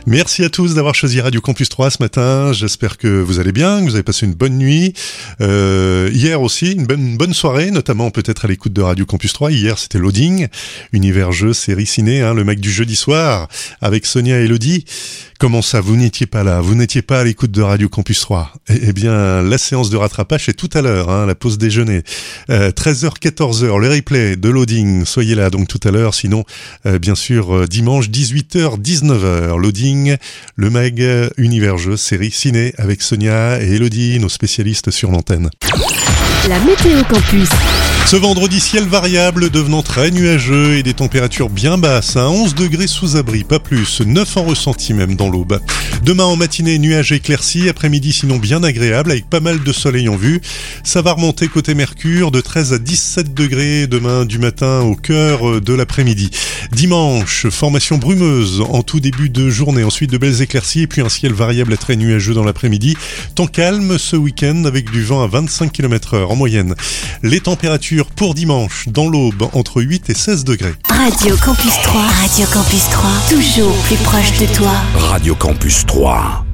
Merci à tous d'avoir choisi Radio Campus 3 ce matin. J'espère que vous allez bien, que vous avez passé une bonne nuit. Hier aussi, une bonne soirée, notamment peut-être à l'écoute de Radio Campus 3. Hier, c'était Loading, univers jeu, série ciné, le mec du jeudi soir, avec Sonia et Elodie. Comment ça, vous n'étiez pas là? Vous n'étiez pas à l'écoute de Radio Campus 3? Eh bien, la séance de rattrapage c'est tout à l'heure, la pause déjeuner. 13h, 14h, le replay de Loading. Soyez là donc tout à l'heure, sinon, bien sûr, dimanche, 18h, 19h. Loading, le mag univers jeu, série ciné, avec Sonia et Elodie, nos spécialistes sur l'antenne. La météo campus. Ce vendredi, ciel variable devenant très nuageux et des températures bien basses, 11 degrés sous abri, pas plus, 9 en ressenti même dans l'aube. Demain en matinée, nuages éclaircis, après-midi sinon bien agréable avec pas mal de soleil en vue. Ça va remonter côté Mercure de 13 à 17 degrés demain du matin au cœur de l'après-midi. Dimanche, formation brumeuse en tout début de journée, ensuite de belles éclaircies et puis un ciel variable à très nuageux dans l'après-midi. Temps calme ce week-end avec du vent à 25 km/h en moyenne. Les températures pour dimanche dans l'aube entre 8 et 16 degrés. Radio Campus 3, toujours plus proche de toi. Radio Campus 3.